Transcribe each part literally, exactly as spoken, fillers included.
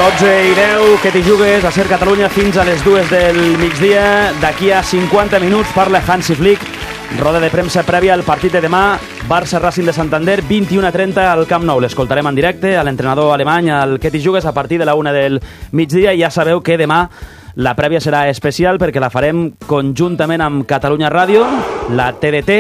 dotze i deu, que t'hi jugues a Ser Catalunya fins a les dues del migdia. D'aquí a cinquanta minuts parla Hansi Flick. Roda de premsa prèvia al partit de demà, Barça-Racing de Santander, vint-i-una trenta al Camp Nou. L'escoltarem en directe a l'entrenador alemany, al que t'hi jugues, a partir de la una del migdia. I ja sabeu que demà la prèvia serà especial perquè la farem conjuntament amb Catalunya Ràdio, la T D T,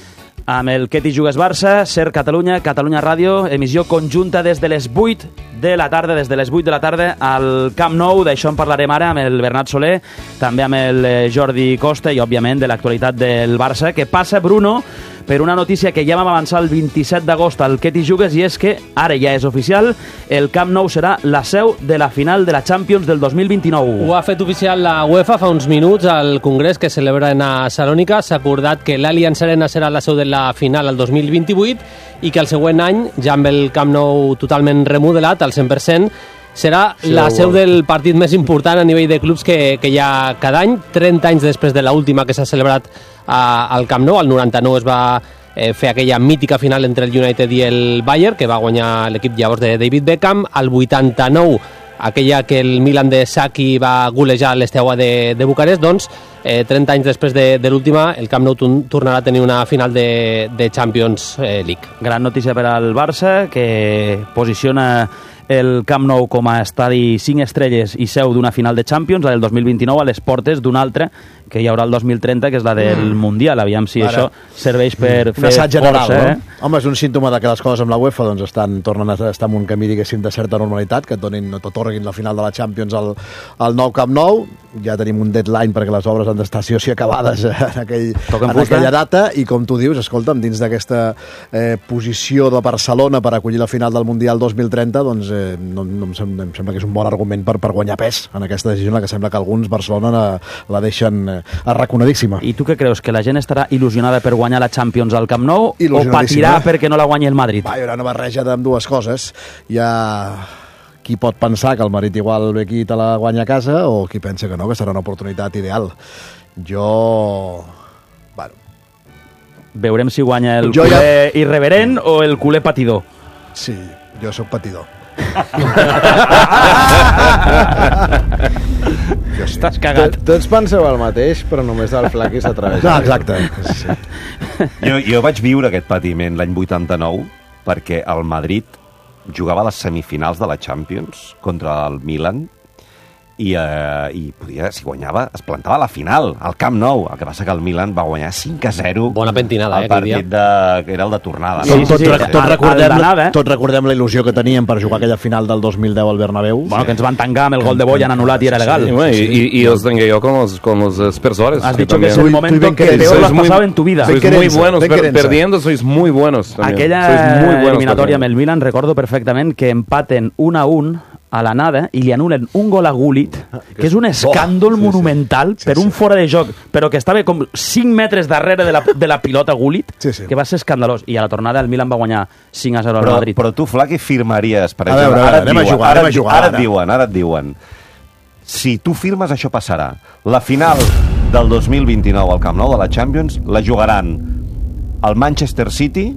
amb el que t'hi jugues Barça, Ser Catalunya, Catalunya Ràdio, emissió conjunta des de les vuit de la tarda, des de les vuit de la tarda al Camp Nou. D'això en parlarem ara amb el Bernat Soler, també amb el Jordi Costa i, òbviament, de l'actualitat del Barça. Que passa, Bruno, per una notícia que ja vam avançar el vint-i-set d'agost al que t'hi jugues, i és que ara ja és oficial, el Camp Nou serà la seu de la final de la Champions del dos mil vint-i-nou. Ho ha fet oficial la UEFA fa uns minuts al congrés que celebren a Salònica. S'ha acordat que l'Allianz Arena serà la seu de la final el dos mil vint-i-vuit i que el següent any, ja amb el Camp Nou totalment remodelat al cent per cent, serà sí, la seu del partit més important a nivell de clubs que, que hi ha cada any, trenta anys després de l'última que s'ha celebrat a, al Camp Nou. Al noranta-nou es va eh, fer aquella mítica final entre el United i el Bayern, que va guanyar l'equip llavors de David Beckham. Al vuitanta-nou, aquella que el Milan de Sacchi va golejar l'Esteaua de, de Bucarest. Doncs eh, trenta anys després de, de l'última, el Camp Nou tornarà a tenir una final de, de Champions eh, League. Gran notícia per al Barça, que posiciona el Camp Nou com a estadi cinc estrelles i seu d'una final de Champions, la del dos mil vint-i-nou, a les portes d'una altra que hi haurà el dos mil trenta, que és la del mm. Mundial. Aviam si Ara. això serveix per mm. fer força. General, eh? no? Home, és un símptoma de que les coses amb la UEFA doncs, estan, tornen a estar en un camí, diguéssim, de certa normalitat, que et donin, t'atorguin la final de la Champions al, al nou Camp Nou. Ja tenim un deadline perquè les obres han d'estar sí o sí acabades en, aquell, en aquella data, i com tu dius, escolta'm, dins d'aquesta eh, posició de Barcelona per acollir la final del Mundial dos mil trenta, doncs eh, no, no em, sembla, em sembla que és un bon argument per, per guanyar pes en aquesta decisió, en la que sembla que alguns Barcelona la, la deixen eh, arraconadíssima. I tu què creus? Que la gent estarà il·lusionada per guanyar la Champions al Camp Nou o patirà perquè no la guanyi el Madrid? Va, hi haurà una barreja d'ambdues coses. Hi ha qui pot pensar que el Madrid igual ve aquí i te la guanya a casa, o qui pensa que no, que serà una oportunitat ideal. Jo... Bueno. Veurem si guanya el jo culer ja... irreverent o el culer patidor. Sí, jo sóc patidor. Jo sí. Estàs cagat. Tots penseu el mateix, però només el Flaqui s'atreveix. No, exacte. Sí. Jo, jo vaig viure aquest patiment l'any vuitanta-nou perquè el Madrid jugava a les semifinals de la Champions contra el Milan i, eh, i podia, si guanyava, es plantava a la final, al Camp Nou. El que passa que el Milan va guanyar cinc a zero. Bona pentinada, el eh, partit de, que era el de tornada. Sí, no? sí, sí, tot, sí. tot, recordem, eh? tot recordem la il·lusió que teníem per jugar aquella final del dos mil deu al Bernabéu. Bueno, sí. Que ens van tancar amb el gol de Boyan anul·lat i era legal. Sí, bueno, sí, sí. Y, y os tengué yo con los, con los aspersores. Has dicho también. que es el momento que peor lo has pasado en tu vida. Sois muy buenos, per, perdiendo sois muy buenos. También. Aquella sois muy buenos eliminatòria amb también. el Milan, recordo perfectament que empaten un a un a la nada i li anulen un gol a Gullit, que és un escàndol oh, sí, monumental sí, per un sí. fora de joc, però que estava com cinc metres darrere de la, de la pilota Gullit, sí, sí. que va ser escandalós. I a la tornada el Milan va guanyar cinc a zero al Madrid. Però tu, Flaqui, firmaries, per a exemple, veure, ara, anem et a jugar, ara, anem a jugar, ara, ara. et diuen, ara et diuen, si tu firmes això passarà. La final del dos mil vint-i-nou al Camp Nou de la Champions la jugaran el Manchester City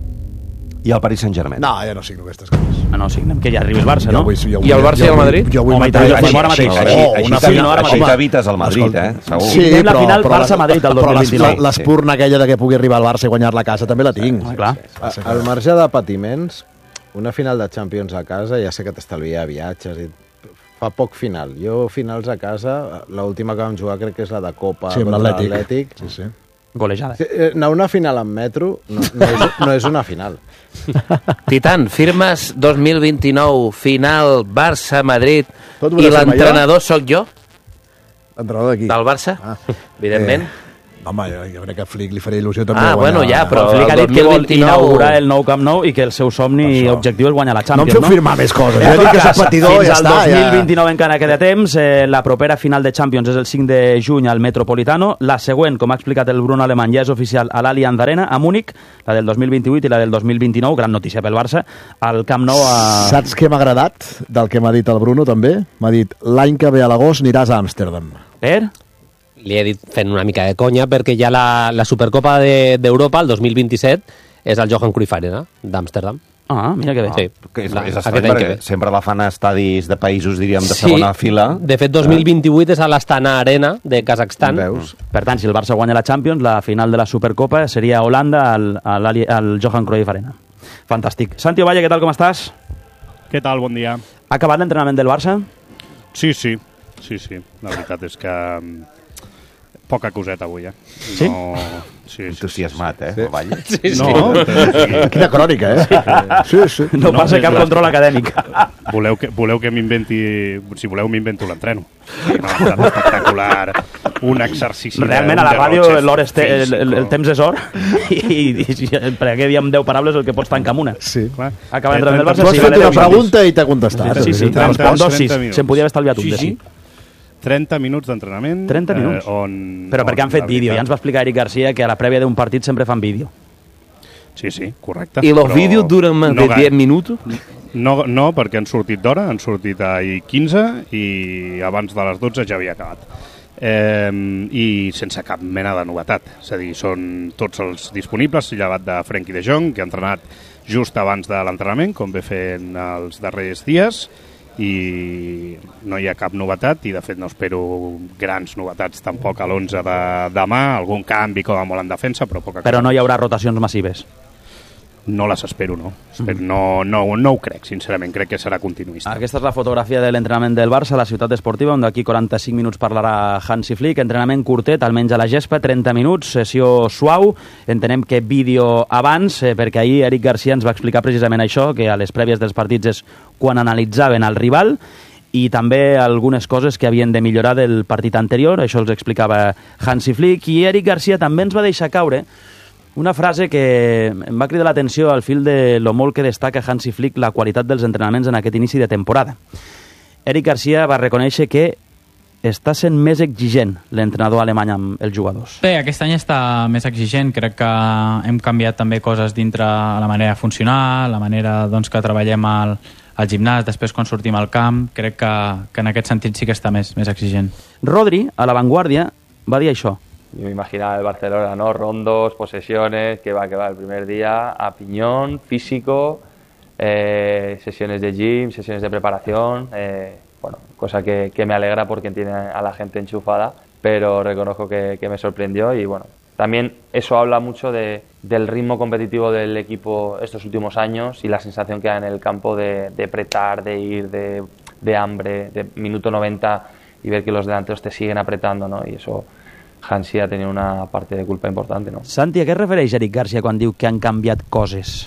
i el Paris Saint-Germain. No, ja no signo aquestes coses. Ah, no, signem que ja arribi el Barça, no? Jo vull, jo vull, I el Barça i el Madrid? Jo vull, Home, jo vull, així, jo vull, així, jo vull, així, oh, així, una així, final, així home. t'evites el Madrid, Escolta, eh? Segur. Sí, Fem la però, final però Barça-Madrid el dos mil vint-i-nou. L'espurna aquella de que pugui arribar al Barça i guanyar la casa també la tinc. Ah, clar. Sí, al marge de patiments, una final de Champions a casa, ja sé que t'estalvia viatges i fa poc final. Jo, finals a casa, l'última que vam jugar crec que és la de Copa sí, contra l'Atlètic. l'Atlètic. Sí, sí. Golejada. Sí, eh, anar a una final en metro no, no, és, no és una final. Titan, firmes dos mil vint-i-nou, final Barça-Madrid Tot i l'entrenador sóc jo? L'entrenador d'aquí? Del Barça? Ah. Evidentment. Eh. Home, jo crec que a Flick li faria il·lusió també Ah, bueno, ja, però Flick ha dit que vol dos mil vint-i-nou inaugurar el nou Camp Nou i que el seu somni i objectiu és guanyar la Champions, no? no? em feu firmar més coses. Jo dic que és patidor i ja fins està. al dos mil vint-i-nou encara queda temps. Eh, la propera final de Champions és el cinc de juny al Metropolitano. La següent, com ha explicat el Bruno Alemany, ja és oficial a l'Allianz Arena, a Múnich, la del dos mil vint-i-vuit i la del dos mil vint-i-nou. Gran notícia pel Barça. Al Camp Nou... A... Saps què m'ha agradat del que m'ha dit el Bruno, també? M'ha dit, l'any que ve a l'agost aniràs a Amsterdam. Per? Li he dit fent una mica de conya perquè ja la, la Supercopa d'Europa, de, el dos mil vint-i-set, és el Johan Cruyff Arena d'Amsterdam. Ah, mira que bé. Sí. Que és, La- és aquest estrany any que perquè ve. sempre la fan a estadis de països, diríem, de Sí, segona fila. de fet, dos mil vint-i-vuit és a l'Astana Arena de Kazakhstan. Veus? Per tant, si el Barça guanya la Champions, la final de la Supercopa seria a Holanda al, al, al Johan Cruyff Arena. Fantàstic. Santi Ovalle, què tal, com estàs? Què tal? Bon dia. Ha acabat l'entrenament del Barça? Sí, sí, sí, sí. La veritat és que mm, poca coseta avui, eh? Sí? No... Sí, sí, Entusiasmat, eh, Sí. el Valle? Sí, sí. No, sí. Quina crònica, eh? Sí, sí. No, No, passa és cap la- control acadèmic. Voleu que, voleu que m'inventi... Si voleu, m'invento l'entreno. Una activitat espectacular, un exercici... de- Realment, a la un ràdio derroche l'hora és te, el, el, el físico. temps és or i, i, i per aquí diem deu parables el que pots tancar amb una. Sí. Clar. Acaba Eh, l'entrenament del Tu Barça, has sí, fet vale, una deu pregunta i t'ha contestat. Sí, sí, trenta, trenta, dos, sis. trenta minuts. Se'n podia haver estalviat un Sí, de sí. sí. trenta minuts d'entrenament. trenta minuts. Eh, on, Però perquè han on, fet la vídeo. Ja ens veritat- va explicar Eric Garcia que a la prèvia d'un partit sempre fan vídeo. Sí, sí, correcte. ¿Y los però vídeos duran más no de gaire. diez minutos? No, no, perquè han sortit d'hora, han sortit ahir quinze i abans de les dotze ja havia acabat. Eh, I sense cap mena de novetat. És a dir, són tots els disponibles, llevat de Frenkie de Jong, que ha entrenat just abans de l'entrenament, com ve fent els darrers dies, i no hi ha cap novetat, i de fet no espero grans novetats tampoc a l'onze de demà, algun canvi com a molt en defensa, però poca Però cosa. no hi haurà rotacions massives. No les espero, no. Espero, no, no. No ho crec, sincerament. Crec que serà continuista. Aquesta és la fotografia de l'entrenament del Barça a la ciutat esportiva, on d'aquí quaranta-cinc minuts parlarà Hansi Flick. Entrenament curtet, almenys a la gespa, trenta minuts, sessió suau. Entenem que vídeo abans, eh, perquè ahir Eric Garcia ens va explicar precisament això, que a les prèvies dels partits és quan analitzaven el rival, i també algunes coses que havien de millorar del partit anterior. Això els explicava Hansi Flick. I Eric Garcia també ens va deixar caure una frase que em va cridar l'atenció al fil de lo molt que destaca Hansi Flick la qualitat dels entrenaments en aquest inici de temporada. Eric Garcia va reconèixer que està sent més exigent l'entrenador alemany amb els jugadors. Bé, aquest any està més exigent. Crec que hem canviat també coses dintre la manera de funcionar, la manera doncs, que treballem al, al gimnàs, després quan sortim al camp. Crec que, que en aquest sentit sí que està més, més exigent. Rodri, a La Vanguardia, va dir això. Yo me imaginaba el Barcelona, ¿no? Rondos, posesiones, que va, que va el primer día, a piñón, físico, eh, sesiones de gym, sesiones de preparación, eh, bueno, cosa que, que me alegra porque tiene a la gente enchufada, pero reconozco que, que me sorprendió y bueno, también eso habla mucho de, del ritmo competitivo del equipo estos últimos años y la sensación que da en el campo de, de apretar, de ir, de, de hambre, de minuto noventa y ver que los delanteros te siguen apretando, ¿no? Y eso... Hansi ha tenido una parte de culpa importante, ¿no? Santi, a què es refereix Eric Garcia quan diu que han canviat coses?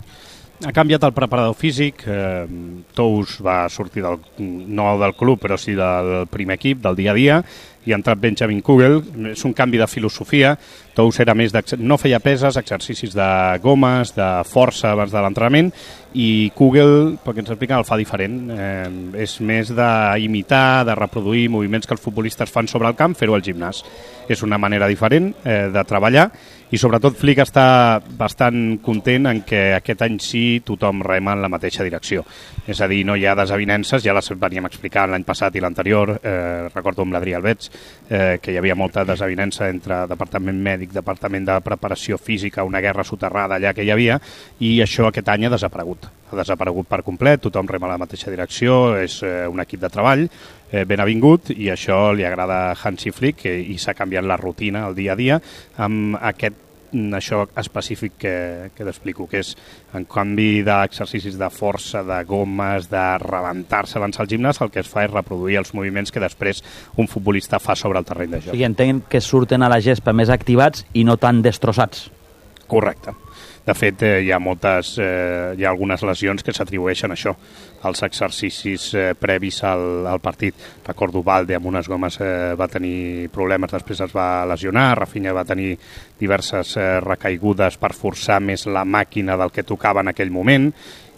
Ha canviat el preparador físic. Eh, Tous va sortir del, no del club, però sí del primer equip, del dia a dia, i ha entrat Benjamin Kugel. És un canvi de filosofia. Tous era més no feia peses, exercicis de gomes, de força abans de l'entrenament, i Kugel, perquè ens explica, el fa diferent. Eh, és més d'imitar, de reproduir moviments que els futbolistes fan sobre el camp, fer-ho al gimnàs. És una manera diferent eh, de treballar, i sobretot Flick està bastant content en que aquest any sí tothom rema en la mateixa direcció. És a dir, no hi ha desavinences, ja les veníem explicant l'any passat i l'anterior, eh, recordo amb l'Adrià Albets, eh, que hi havia molta desavinença entre departament mèdic, departament de preparació física, una guerra soterrada allà que hi havia, i això aquest any ha desaparegut. Ha desaparegut per complet, tothom rema en la mateixa direcció, és eh, un equip de treball, eh, ben avingut, i això li agrada a Hansi Flick, eh, i s'ha canviat la rutina, el dia a dia, amb aquest això específic que, que t'explico, que és en canvi d'exercicis de força, de gomes, de rebentar-se abans al gimnàs, el que es fa és reproduir els moviments que després un futbolista fa sobre el terreny de joc. O sigui, entenc que surten a la gespa més activats i no tan destrossats. Correcte. De fet, eh, hi ha moltes, eh, hi ha algunes lesions que s'atribueixen a això, als exercicis eh, previs al, al partit. Recordo Valde amb unes gomes eh, va tenir problemes, després es va lesionar, Rafinha va tenir diverses eh, recaigudes per forçar més la màquina del que tocava en aquell moment,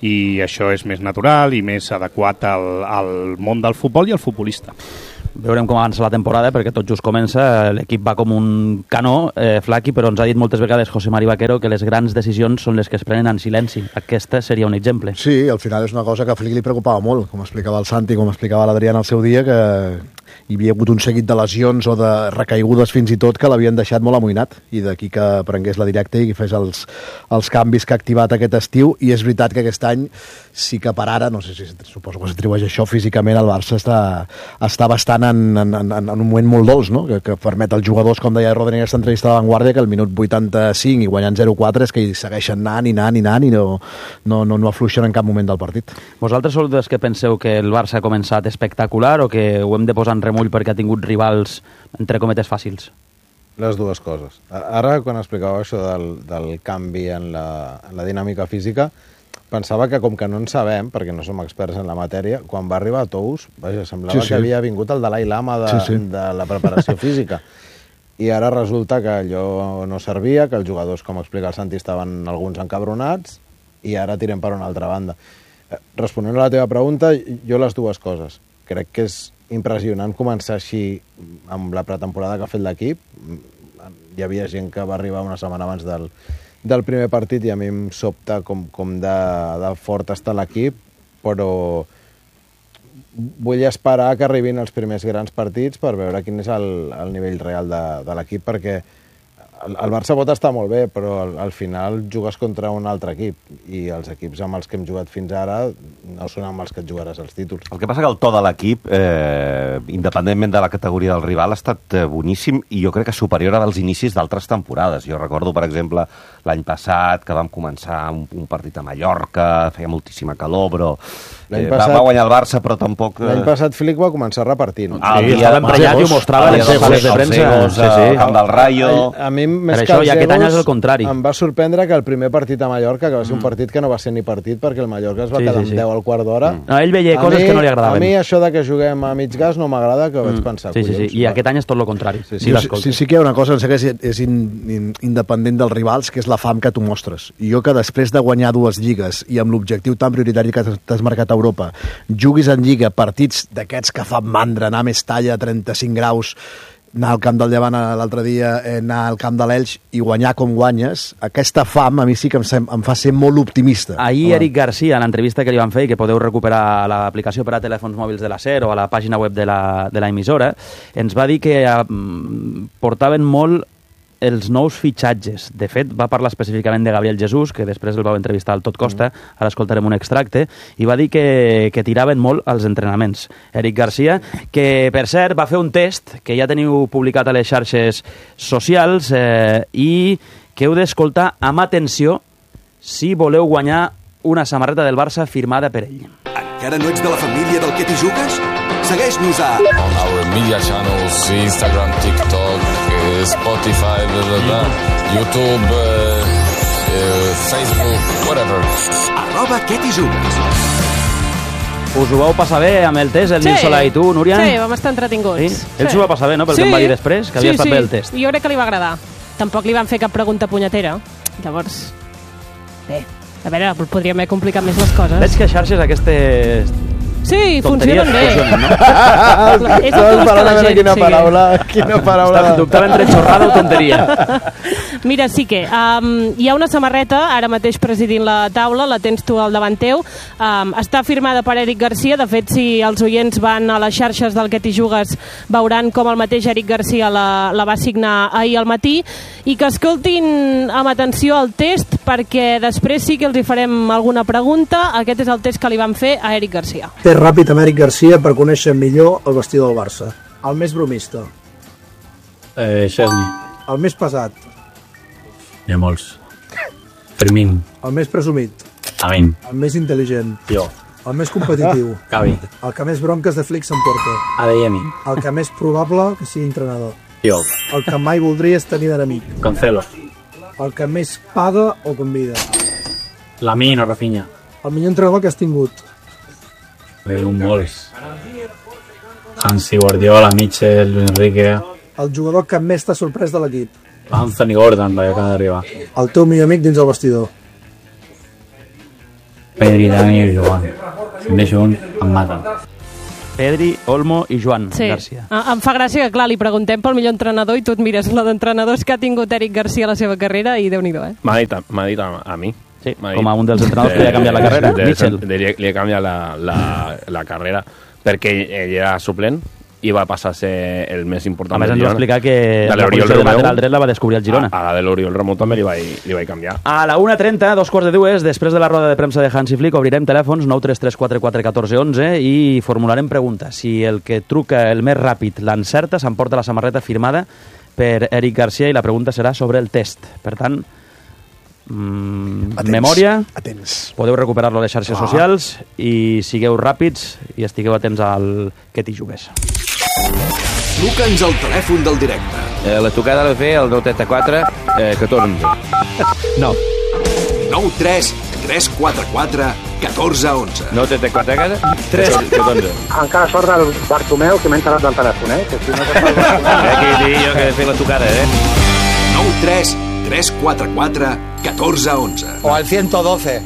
i això és més natural i més adequat al, al món del futbol i al futbolista. Veurem com avança la temporada, perquè tot just comença, l'equip va com un canó, eh, Flaqui, però ens ha dit moltes vegades José Mari Vaquero que les grans decisions són les que es prenen en silenci. Aquesta seria un exemple. Sí, al final és una cosa que a Flick li preocupava molt, com explicava el Santi, com explicava l'Adrià en el seu dia, que, hi havia hagut un seguit de lesions o de recaigudes fins i tot que l'havien deixat molt amoïnat, i d'aquí que prengués la directa i fes els, els canvis que ha activat aquest estiu. I és veritat que aquest any sí que per ara, no sé si suposo que s'atribueix això, físicament el Barça està, està bastant en, en, en, en un moment molt dolç, no? que, que permet als jugadors, com deia Rodri en aquesta entrevista de La Vanguardia, que al minut vuitanta-cinc i guanyant zero quatre és que hi segueixen anant i anant i anant i no, no, no, no afluixen en cap moment del partit. Vosaltres sou dels que penseu que el Barça ha començat espectacular o que ho hem de posar en remull perquè ha tingut rivals, entre cometes, fàcils? Les dues coses. Ara, quan explicava això del, del canvi en la, en la dinàmica física, pensava que com que no en sabem, perquè no som experts en la matèria, quan va arribar a Tous, vaja, semblava sí, sí. que havia vingut el Dalai Lama de, sí, sí. de la preparació física. I ara resulta que allò no servia, que els jugadors, com explica el Santi, estaven alguns encabronats, i ara tirem per una altra banda. Responent a la teva pregunta, jo les dues coses. Crec que és impressionant començar així amb la pretemporada que ha fet l'equip. Hi havia gent que va arribar una setmana abans del, del primer partit i a mi em sobta com, com de, de fort està l'equip, però vull esperar que arribin els primers grans partits per veure quin és el, el nivell real de, de l'equip, perquè el, el Barça pot estar molt bé, però al, al final jugues contra un altre equip i els equips amb els que hem jugat fins ara no són amb els que et jugaràs els títols. El que passa que el to de l'equip, eh, independentment de la categoria del rival, ha estat eh, boníssim i jo crec que superior als inicis d'altres temporades. Jo recordo, per exemple, l'any passat, que vam començar un, un partit a Mallorca, feia moltíssima calor, però eh, passat, va guanyar el Barça, però tampoc... L'any passat Flick va començar repartint. Ah, sí, estava emprenyat i ho mostrava a les sales de premsa. Sí, sí. Camp del Rayo... A, a mi, més per que això, els i aquest any és el contrari. Em va sorprendre que el primer partit a Mallorca, que va ser un partit que no va ser ni partit, perquè el Mallorca es va sí, quedar sí, sí. amb deu al quart d'hora. Mm. No, ell veia a coses mi, que no li agradaven. A mi això de que juguem a mig gas no m'agrada, que mm. vaig pensar. Sí, sí, sí. I aquest any és tot el contrari. Sí, sí, sí, sí, sí que hi ha una cosa, em sé que és, és in, in, independent dels rivals, que és la fam que tu mostres. I jo que després de guanyar dues lligues i amb l'objectiu tan prioritari que t'has marcat a Europa, juguis en lliga partits d'aquests que fan mandra, anar a Mestalla a trenta-cinc graus, anar al camp del Llevant l'altre dia, anar al camp de l'Elx i guanyar com guanyes, aquesta fam a mi sí que em, em fa ser molt optimista. Ahir Eric Garcia, en l'entrevista que li van fer i que podeu recuperar a l'aplicació per a telèfons mòbils de la SER o a la pàgina web de la, de la emissora, ens va dir que eh, portaven molt els nous fitxatges. De fet, va parlar específicament de Gabriel Jesús, que després el vau entrevistar al Tot Costa, mm. ara escoltarem un extracte, i va dir que, que tiraven molt als entrenaments. Eric Garcia, que per cert va fer un test que ja teniu publicat a les xarxes socials eh, i que heu d'escoltar amb atenció si voleu guanyar una samarreta del Barça firmada per ell. Encara no ets de la família del que t'hi jugues? Segueix-nos a... On our media channels, Instagram, TikTok, uh, Spotify, blah, blah, blah, YouTube, uh, uh, Facebook, whatever. Arroba què t'hi jugues. Us ho vau passar bé amb el test, el sí. Nil Solà i tu, Núria? Sí, vam estar entretinguts. Sí? Sí. Ell s'ho va passar bé, no? Pel sí. que em va dir després, que havia sí, estat sí. bé el test. Jo crec que li va agradar. Tampoc li van fer cap pregunta punyetera. Llavors, bé, a veure, podríem haver complicat més les coses. Veig que a xarxes aquestes... Sí, funcionen bé. Funcionen, no? És el que busca la gent. Quina paraula, quina paraula. Dubtava entre xorrada o tonteria. Mira, sí que um, hi ha una samarreta, ara mateix presidint la taula, la tens tu al davant teu, um, està firmada per Eric Garcia. De fet, si els oients van a les xarxes del que t'hi jugues, veuran com el mateix Eric Garcia la, la va signar ahir al matí, i que escoltin amb atenció el test, perquè després sí que els hi farem alguna pregunta. Aquest és el test que li van fer a Eric Garcia. Test ràpid amb Eric Garcia per conèixer millor el vestidor del Barça. El més bromista. Eh, Chesney. El més pesat. Hi ha molts. Fermín. El més presumit. Amin. El més intel·ligent. Jo. El més competitiu. Cavi. El que més bronques de Flick s'emporta. Adeyemi. El que més probable que sigui entrenador. Jo. El que mai voldries tenir d'enemic. Cancelo. El que més paga o convida. Lamine o Rafinha. El millor entrenador que has tingut. Bé, un molts. Hansi, Guardiola, Mitchell, Luis Enrique. El jugador que més t'ha sorprès de l'equip. Anthony Gordon, la que acaba d'arribar. El teu millor amic dins el vestidor. Pedri, Dani i Joan. Si em deixo un, em maten. Pedri, Olmo i Joan sí. Garcia. Em fa gràcia que, clar, li preguntem pel millor entrenador i tu et mires la d'entrenadors que ha tingut Eric Garcia a la seva carrera i Déu-n'hi-do, eh? M'ha dit, m'ha dit a, a mi. Sí, com a un dels entrenadors que li ha canviat la carrera, de, Mitchell. De, de, li ha canviat la, la, la carrera perquè ell era suplent i va passar a ser el més important. A més, ens va explicar que de la posició de lateral dret la va descobrir el Girona. A, a la de l'Oriol Remou també li vaig, li vaig canviar. A la una trenta, dos quarts de dues, després de la roda de premsa de Hansi Flick, obrirem telèfons nou tres tres quatre quatre un quatre un u i formularem preguntes. Si el que truca el més ràpid l'encerta, s'emporta la samarreta firmada per Eric Garcia i la pregunta serà sobre el test. Per tant, Mm, atents, memòria, atents. Podeu recuperar-lo a les xarxes ah. socials i sigueu ràpids i estigueu atents al que t'hi jugues. Truca'ns al telèfon del directe. Eh, la tocada l'he fet al nou trenta-quatre catorze. No. nou tres tres quatre quatre catorze onze. nou trenta-quatre catorze. Encara sort del Bartomeu, que m'he enterat del telèfon, eh? Que si no eh, que dic jo que he fet la tocada, eh? nou tres tres quatre quatre catorze onze. O al ciento doce.